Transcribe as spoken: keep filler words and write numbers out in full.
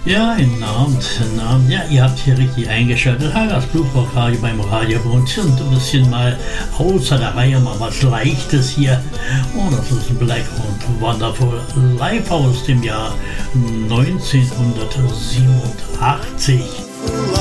Ja, guten Abend, guten Abend. Ja, ihr habt hier richtig eingeschaltet. Hagas Bluesrock Radio beim Radio und und ein bisschen mal außer der Reihe mal was Leichtes hier. Oh, das ist Black und Wonderful live aus dem Jahr neunzehnhundertsiebenundachtzig.